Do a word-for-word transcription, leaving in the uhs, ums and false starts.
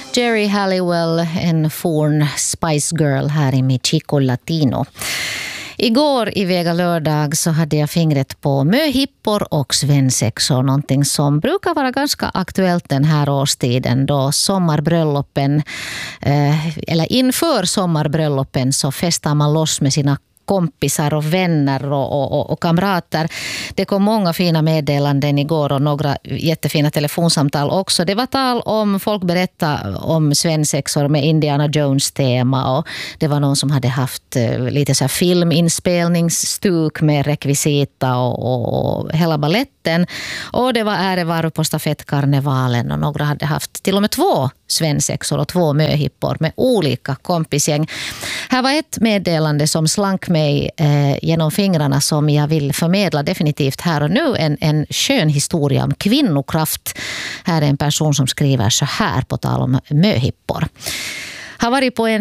Jerry Halliwell, en forn Spice Girl här i mitt Chico Latino. Igår i Vega lördag så hade jag fingret på möhippor och svensexor, någonting som brukar vara ganska aktuellt den här årstiden då sommarbröllopen, eh, eller inför sommarbröllopen så festar man loss med sina kompisar och vänner och, och, och kamrater. Det kom många fina meddelanden igår och några jättefina telefonsamtal också. Det var tal om, folk berättade om svensexor med Indiana Jones-tema och det var någon som hade haft lite så här filminspelningsstuk med rekvisita och, och, och hela balletten. Och det var ärevarv på stafettkarnevalen och några hade haft till och med två svensexor och två möhippor med olika kompisgäng. Här var ett meddelande som slank mig eh, genom fingrarna som jag vill förmedla definitivt här och nu. En, en skön historia om kvinnokraft. Här är en person som skriver så här på tal om möhippor. Har varit på en